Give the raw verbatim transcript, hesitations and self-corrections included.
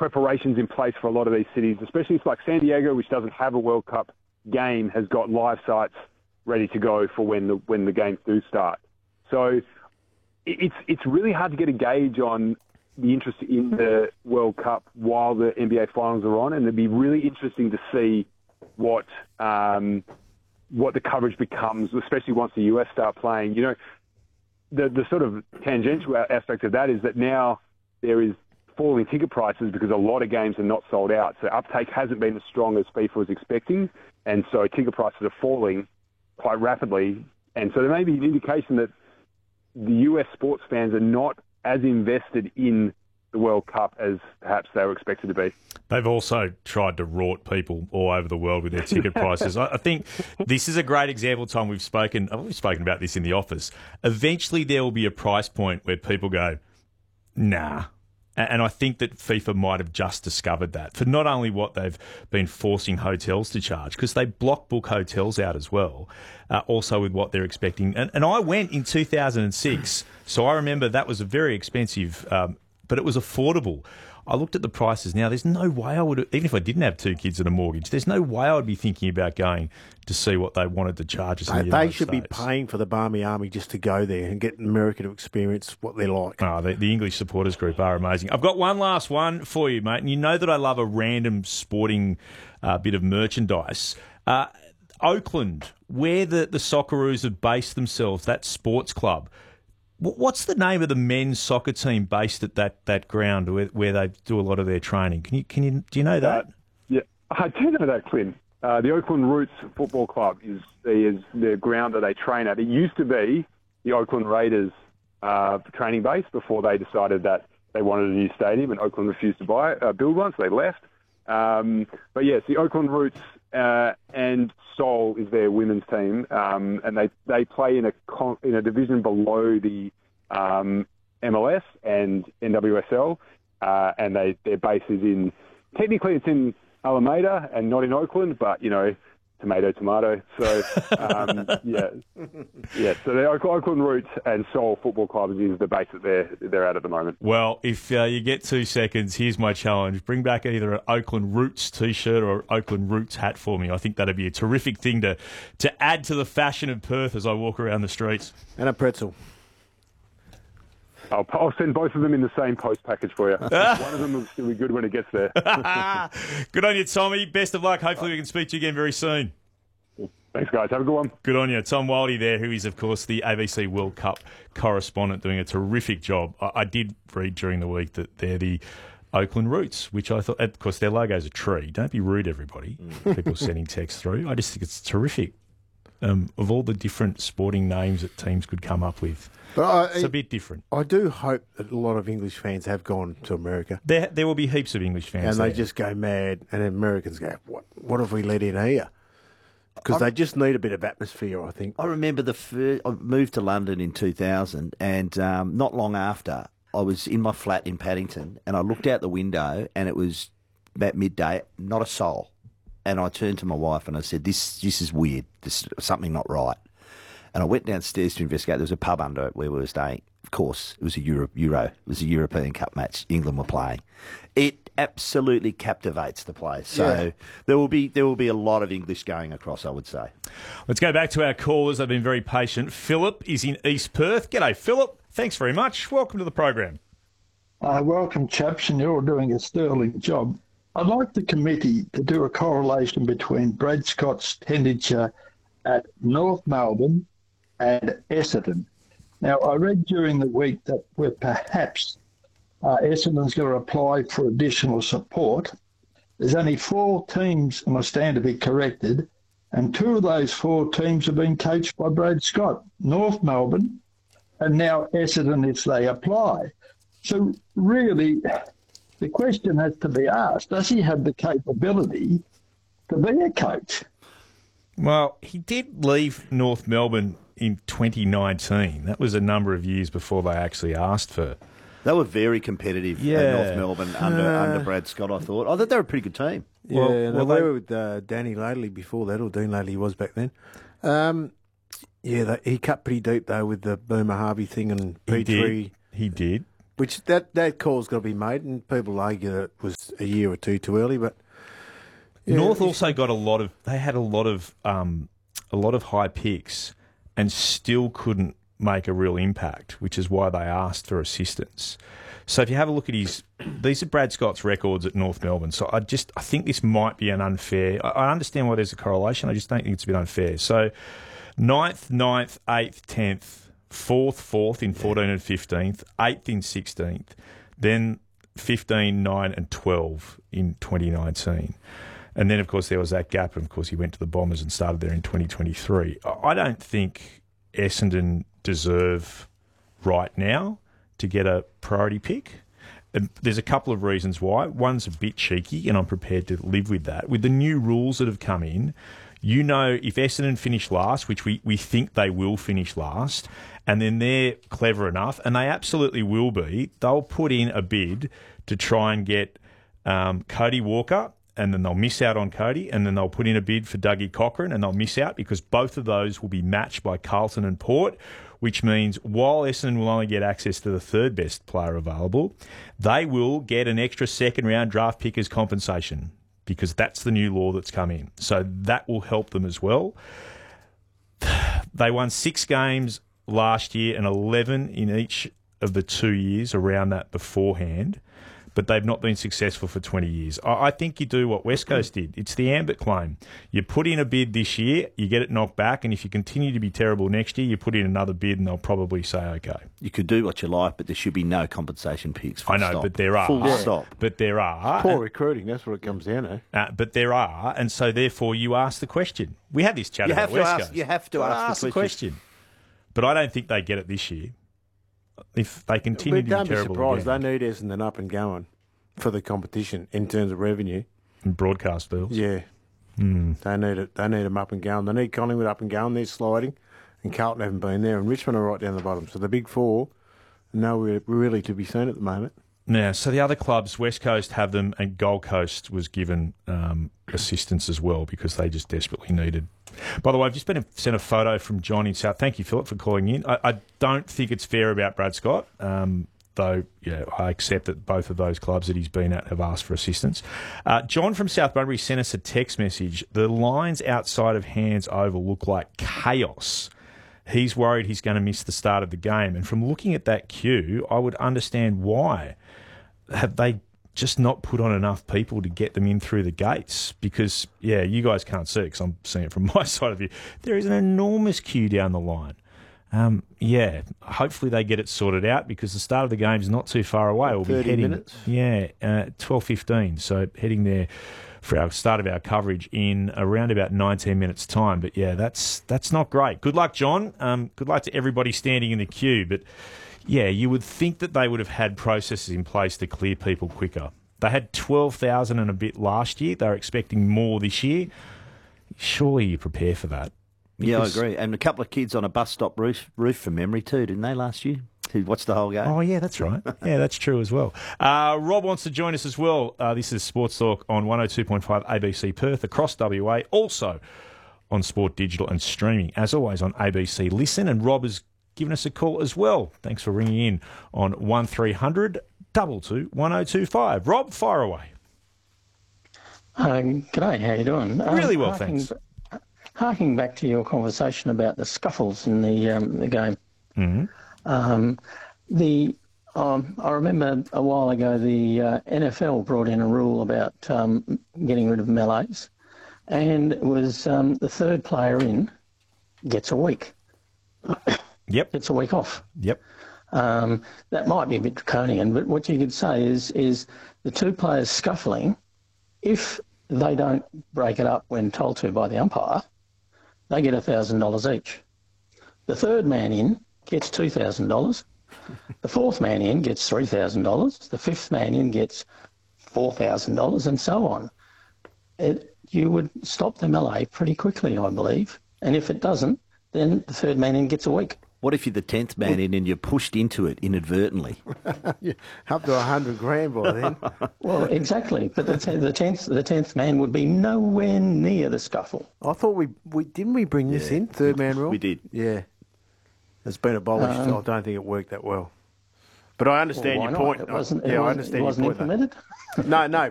preparations in place for a lot of these cities, especially like San Diego, which doesn't have a World Cup game, has got live sites ready to go for when the when the games do start. So it's it's really hard to get a gauge on the interest in the World Cup while the N B A finals are on, and it'd be really interesting to see what um, what the coverage becomes, especially once the U S start playing. You know, the the sort of tangential aspect of that is that now there is falling ticket prices because a lot of games are not sold out. So uptake hasn't been as strong as FIFA was expecting, and so ticket prices are falling quite rapidly. And so there may be an indication that the U S sports fans are not as invested in the World Cup as perhaps they were expected to be. They've also tried to rort people all over the world with their ticket prices. I think this is a great example, Tom. We've spoken, we've spoken about this in the office. Eventually there will be a price point where people go, nah. And I think that FIFA might have just discovered that for not only what they've been forcing hotels to charge, because they block book hotels out as well, uh, also with what they're expecting. And, and I went in two thousand six, so I remember that was a very expensive, um, but it was affordable. I looked at the prices now. There's no way I would, even if I didn't have two kids and a mortgage, there's no way I would be thinking about going to see what they wanted to charge us in the United They should States. be paying for the Barmy Army just to go there and get America to experience what they're like. Oh, the, the English supporters group are amazing. I've got one last one for you, mate, and you know that I love a random sporting uh, bit of merchandise. Uh, Oakland, where the, the Socceroos have based themselves, that sports club, what's the name of the men's soccer team based at that, that ground where, where they do a lot of their training? Can you can you do you know that? Uh, yeah, I do know that, Clint. Uh, the Oakland Roots Football Club is is the ground that they train at. It used to be the Oakland Raiders uh, training base before they decided that they wanted a new stadium, and Oakland refused to buy uh, build one, so they left. Um, but yes, the Oakland Roots uh, and Seoul is their women's team, um, and they, they play in a con- in a division below the um, M L S and N W S L, uh, and they their base is in technically it's in Alameda and not in Oakland, but you know, tomato tomato. So um, yeah, yeah. So the Oakland Roots and Seoul Football Club is the base that they're they're at at the moment. Well, if uh, you get two seconds, here's my challenge: bring back either an Oakland Roots T-shirt or an Oakland Roots hat for me. I think that'd be a terrific thing to to add to the fashion of Perth as I walk around the streets. And a pretzel. I'll, I'll send both of them in the same post package for you. One of them will still be good when it gets there. Good on you, Tommy. Best of luck. Hopefully we can speak to you again very soon. Thanks, guys. Have a good one. Good on you. Tom Wildey there, who is, of course, the A B C World Cup correspondent, doing a terrific job. I, I did read during the week that they're the Oakland Roots, which I thought, of course, their logo's a tree. Don't be rude, everybody. Mm. People sending texts through. I just think it's terrific. Um, of all the different sporting names that teams could come up with, but I, it's a bit different. I do hope that a lot of English fans have gone to America. There, there will be heaps of English fans, and there. they just go mad, and Americans go, "What? What have we let in here?" Because they just need a bit of atmosphere, I think. I remember the first, I moved to London in two thousand, and um, not long after, I was in my flat in Paddington, and I looked out the window, and it was about midday, not a soul. And I turned to my wife and I said, this this is weird. There's something not right. And I went downstairs to investigate. There was a pub under where we were staying. Of course, it was a Euro. Euro. It was a European Cup match. England were playing. It absolutely captivates the place. So yeah. there will be there will be a lot of English going across, I would say. Let's go back to our callers. They've been very patient. Philip is in East Perth. G'day, Philip. Thanks very much. Welcome to the program. Uh, welcome, chaps, and you're doing a sterling job. I'd like the committee to do a correlation between Brad Scott's tenure at North Melbourne and Essendon. Now, I read during the week that we're perhaps uh, Essendon's going to apply for additional support. There's only four teams, and I stand to be corrected, and two of those four teams have been coached by Brad Scott, North Melbourne, and now Essendon if they apply. So really, the question has to be asked, does he have the capability to be a coach? Well, he did leave North Melbourne in twenty nineteen. That was a number of years before they actually asked for. They were very competitive yeah. at North Melbourne under Uh, under Brad Scott, I thought. I thought they were a pretty good team. Yeah, well, well, well, they, they were with uh, Danny Ladley before that, or Dean Ladley was back then. Um, yeah, they, he cut pretty deep, though, with the Boomer Harvey thing and He P three. did. He did. Which that, that call's got to be made, and people argue that it was a year or two too early. But yeah, North also got a lot of. They had a lot of um, a lot of high picks, and still couldn't make a real impact, which is why they asked for assistance. So if you have a look at his, these are Brad Scott's records at North Melbourne. So I just I think this might be an unfair. I, I understand why there's a correlation. I just don't think it's a bit unfair. So ninth, ninth, eighth, tenth. Fourth, fourth in fourteen and fifteenth, eighth in sixteenth, then fifteen, nine and twelve in twenty nineteen. And then, of course, there was that gap. And, of course, he went to the Bombers and started there in twenty twenty-three. I don't think Essendon deserve right now to get a priority pick. And there's a couple of reasons why. One's a bit cheeky, and I'm prepared to live with that. With the new rules that have come in, you know, if Essendon finish last, which we, we think they will finish last, and then they're clever enough, and they absolutely will be, they'll put in a bid to try and get um, Cody Walker, and then they'll miss out on Cody, and then they'll put in a bid for Dougie Cochran, and they'll miss out because both of those will be matched by Carlton and Port, which means while Essendon will only get access to the third best player available, they will get an extra second round draft pick as compensation, because that's the new law that's come in. So that will help them as well. They won six games last year and eleven in each of the two years around that beforehand, but they've not been successful for twenty years. I think you do what West Coast did. It's the Ambit claim. You put in a bid this year, you get it knocked back, and if you continue to be terrible next year, you put in another bid and they'll probably say, okay. You could do what you like, but there should be no compensation picks. I know, stop. but there are. Full Yeah. stop. But there are. poor recruiting, that's what it comes down to. Uh, but there are, and so therefore you ask the question. We had this chat You about have to West ask- Coast. you have to Gotta ask the the question. question. But I don't think they get it this year. If they continue But to don't be be terrible surprised. again. They need Essendon up and going for the competition in terms of revenue. And broadcast deals. Yeah. Mm. They need it. They need them up and going. They need Collingwood up and going. They're sliding. And Carlton haven't been there. And Richmond are right down the bottom. So the big four, no, we're really to be seen at the moment. Yeah, so the other clubs, West Coast have them, and Gold Coast was given um, assistance as well because they just desperately needed. By the way, I've just been sent a photo from John in South. Thank you, Philip, for calling in. I, I don't think it's fair about Brad Scott, um, though yeah, I accept that both of those clubs that he's been at have asked for assistance. Uh, John from South Bunbury sent us a text message. The lines outside of Hands Oval look like chaos. He's worried he's going to miss the start of the game. And from looking at that queue, I would understand why. Have they just not put on enough people to get them in through the gates? Because, yeah, you guys can't see it because I'm seeing it from my side of you. There is an enormous queue down the line. Um, yeah, hopefully they get it sorted out because the start of the game is not too far away. We'll be thirty heading, minutes? Yeah, uh, twelve fifteen. So heading there for our start of our coverage in around about nineteen minutes' time. But, yeah, that's that's not great. Good luck, John. Um, good luck to everybody standing in the queue. But, yeah, you would think that they would have had processes in place to clear people quicker. They had twelve thousand and a bit last year. They're expecting more this year. Surely you prepare for that. Yeah, I Because- agree. And a couple of kids on a bus stop roof, roof from memory too, didn't they, last year? Who watched the whole game? Oh, yeah, that's right. Yeah, that's true as well. Uh, Rob wants to join us as well. Uh, this is Sports Talk on one oh two point five A B C Perth, across W A, also on Sport Digital and streaming, as always, on A B C Listen. And Rob has given us a call as well. Thanks for ringing in on one three hundred two two one oh two five. Rob, fire away. Uh, g'day, how you doing? Really well, harking, thanks. Harking back to your conversation about the scuffles in the um, the game. Mm-hmm. Um, the um, I remember a while ago the uh, N F L brought in a rule about um, getting rid of melees, and it was um, the third player in gets a week. Yep, Gets a week off. yep. Um, that might be a bit draconian, but what you could say is is the two players scuffling, if they don't break it up when told to by the umpire, they get one thousand dollars each. The third man in gets two thousand dollars. The fourth man in gets three thousand dollars. The fifth man in gets four thousand dollars, and so on. It, you would stop the melee pretty quickly, I believe. And if it doesn't, then the third man in gets a week. What if you're the tenth man in and you're pushed into it inadvertently? Up to a hundred grand by then. Well, exactly. But the, te- the tenth the tenth man would be nowhere near the scuffle. I thought we, we didn't we bring this Yeah, in third man rule. we did. Yeah, it's been abolished. Um, I don't think it worked that well. But I understand Well, why your not? point. It wasn't, it yeah, I wasn't, understand it wasn't your point. implemented. though. No, no,